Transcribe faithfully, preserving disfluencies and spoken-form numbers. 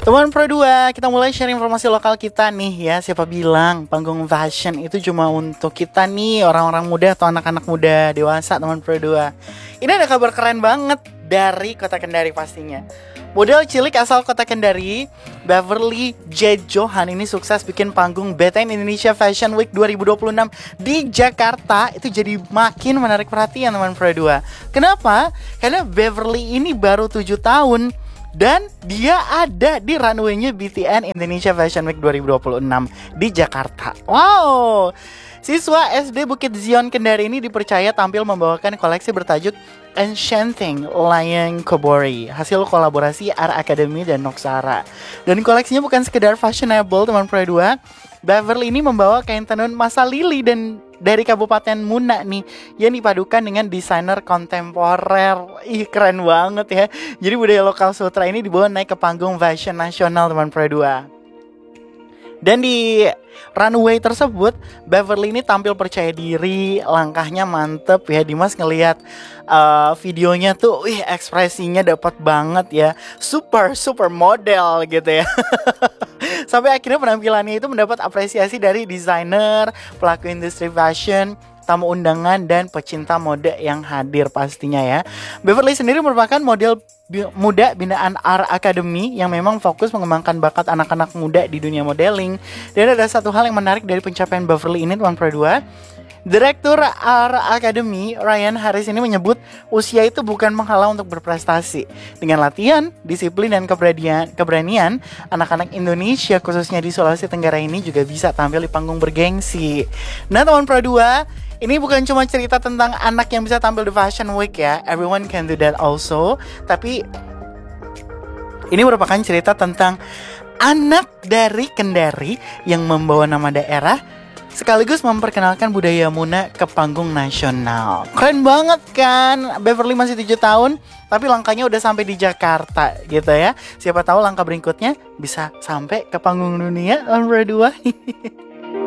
Teman Pro dua, kita mulai share informasi lokal kita nih ya. Siapa bilang panggung fashion itu cuma untuk kita nih, orang-orang muda atau anak-anak muda dewasa, teman Pro dua. Ini ada kabar keren banget dari Kota Kendari pastinya. Model cilik asal Kota Kendari, Beverly J. Johan ini sukses bikin panggung B T N Indonesia Fashion Week dua ribu dua puluh enam di Jakarta. Itu jadi makin menarik perhatian teman Pro dua. Kenapa? Karena Beverly ini baru tujuh tahun dan dia ada di runway-nya B T N Indonesia Fashion Week dua ribu dua puluh enam di Jakarta. Wow! Siswa S D Bukit Zion Kendari ini dipercaya tampil membawakan koleksi bertajuk Enchanting Lion Kobori, hasil kolaborasi Art Academy dan Noxara. Dan koleksinya bukan sekedar fashionable, teman Pro dua. Beverly ini membawa kain tenun masa lili dan dari Kabupaten Muna nih, yang dipadukan dengan desainer kontemporer. Ih, keren banget ya. Jadi budaya lokal sutra ini dibawa naik ke panggung fashion nasional, teman Pro dua. Dan di runway tersebut Beverly ini tampil percaya diri, langkahnya mantep ya. Dimas ngelihat uh, videonya tuh, wih, ekspresinya dapat banget ya, super super model gitu ya. Sampai akhirnya penampilannya itu mendapat apresiasi dari desainer, pelaku industri fashion, tamu undangan, dan pecinta mode yang hadir pastinya ya. Beverly sendiri merupakan model bi- muda binaan Art Academy yang memang fokus mengembangkan bakat anak-anak muda di dunia modeling. Dan ada satu hal yang menarik dari pencapaian Beverly ini, teman Pro dua. Direktur Art Academy Ryan Harris ini menyebut usia itu bukan menghalang untuk berprestasi. Dengan latihan, disiplin, dan keberanian, keberanian anak-anak Indonesia khususnya di Sulawesi Tenggara ini juga bisa tampil di panggung bergengsi. Nah, teman Pro dua, ini bukan cuma cerita tentang anak yang bisa tampil di Fashion Week ya. Everyone can do that also. Tapi ini merupakan cerita tentang anak dari Kendari yang membawa nama daerah sekaligus memperkenalkan budaya Muna ke panggung nasional. Keren banget kan? Beverly masih tujuh tahun, tapi langkahnya udah sampai di Jakarta gitu ya. Siapa tahu langkah berikutnya bisa sampai ke panggung dunia, nomor dua.